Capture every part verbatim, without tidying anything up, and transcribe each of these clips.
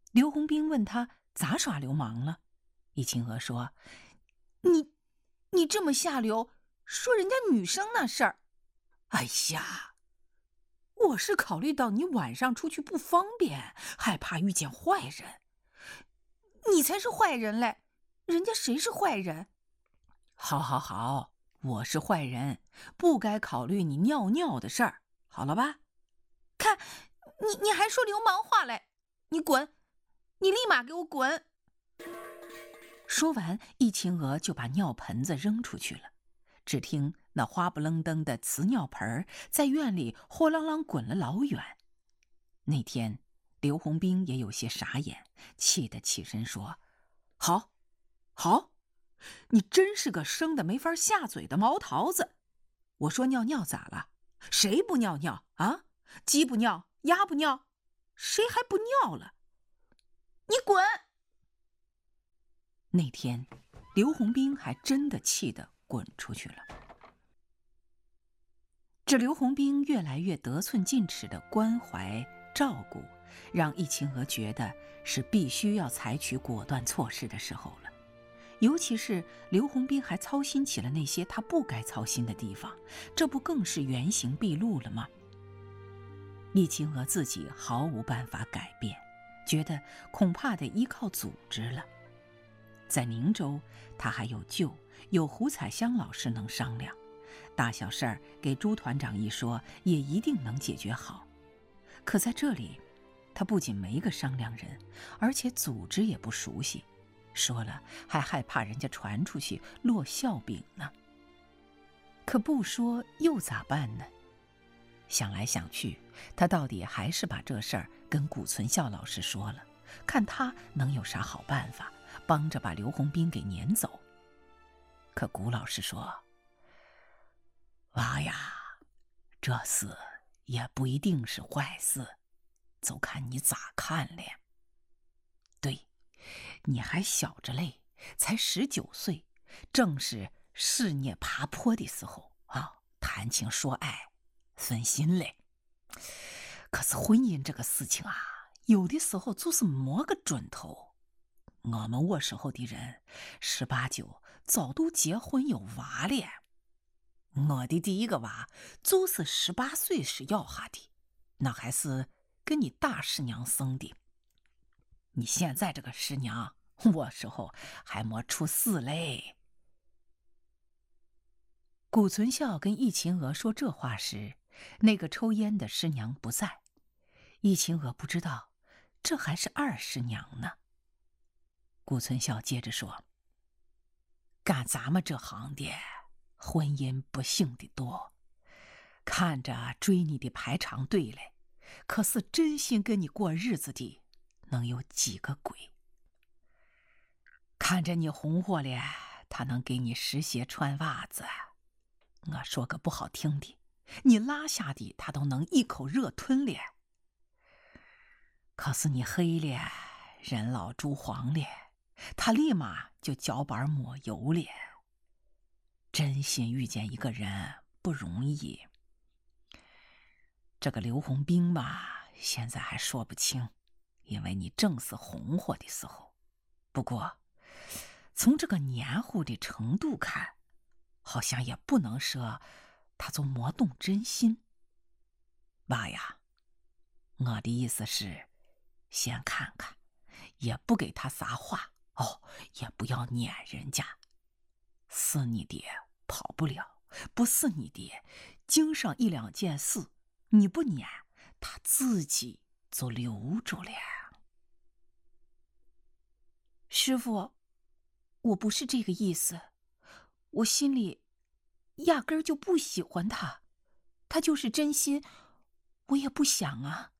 刘洪兵问他咋耍流氓了，易清娥说：“你，你这么下流，说人家女生那事儿。哎呀，我是考虑到你晚上出去不方便，害怕遇见坏人。你才是坏人嘞，人家谁是坏人？好好好，我是坏人，不该考虑你尿尿的事儿，好了吧？看，你你还说流氓话嘞，你滚！你立马给我滚！”说完，易清娥就把尿盆子扔出去了。只听那花不愣登的瓷尿盆在院里豁啷啷滚了老远。那天刘洪兵也有些傻眼，气得起身说：“好，好，你真是个生的没法下嘴的毛桃子！我说尿尿咋了？谁不尿尿啊？鸡不尿，鸭不尿，谁还不尿了？你滚！”那天刘洪兵还真的气得滚出去了。这刘洪兵越来越得寸进尺的关怀照顾，让易清娥觉得是必须要采取果断措施的时候了。尤其是刘洪兵还操心起了那些他不该操心的地方，这不更是原形毕露了吗？易清娥自己毫无办法改变，觉得恐怕得依靠组织了。在宁州，他还有舅，有胡彩香老师能商量，大小事儿给朱团长一说，也一定能解决好。可在这里，他不仅没个商量人，而且组织也不熟悉，说了还害怕人家传出去落笑柄呢。可不说又咋办呢？想来想去，他到底还是把这事儿跟谷存孝老师说了，看他能有啥好办法，帮着把刘洪兵给撵走。可谷老师说：“娃呀，这事也不一定是坏事，就看你咋看了。对，你还小着嘞，才十九岁，正是事业爬坡的时候啊，谈情说爱，分心嘞。可是婚姻这个事情啊，有的时候就是摸个准头。我们我时候的人，十八九早都结婚有娃了。我的第一个娃就是十八岁时要下的，那还是跟你大师娘生的。你现在这个师娘，我时候还没出世嘞。”谷存孝跟易秦娥说这话时，那个抽烟的师娘不在。易秦娥不知道，这还是二师娘呢。谷存孝接着说：“干咱们这行的，婚姻不幸的多，看着追你的排长队嘞，可是真心跟你过日子的，能有几个鬼？看着你红火了，他能给你湿鞋穿袜子。我说个不好听的，你拉下的他都能一口热吞了。可是你黑了，人老珠黄了，他立马就脚板抹油了。真心遇见一个人不容易。这个刘洪兵吧，现在还说不清，因为你正是红火的时候。不过从这个黏糊的程度看，好像也不能说他就没动真心。娃呀，我的意思是先看看，也不给他撒话哦，也不要撵人家。是你的跑不了，不是你的经上一两件事，你不撵他自己就留住了。师父，我不是这个意思，我心里压根儿就不喜欢他，他就是真心，我也不想啊。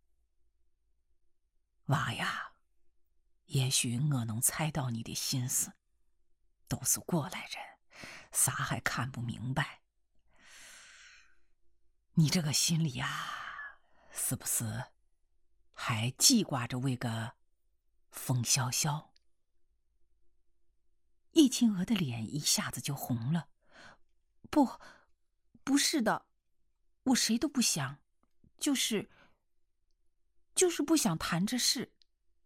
娃呀，也许我能猜到你的心思，都是过来人，啥还看不明白？你这个心里啊，是不是还记挂着为个风萧萧？易清娥的脸一下子就红了。不，不是的，我谁都不想，就是，就是不想谈这事。